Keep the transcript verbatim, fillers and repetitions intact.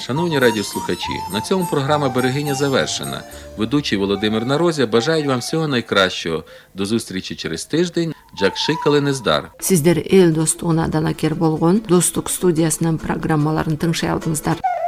Шановні радіослухачі, на цьому програма «Берегиня» завершена. Ведучий Володимир Нарозя бажають вам всього найкращого. До зустрічі через тиждень. Джакши Калинездар. Сіздер ел достуғына данакер болғын, достық студиясының программаларын тыңшай алдыңыздар.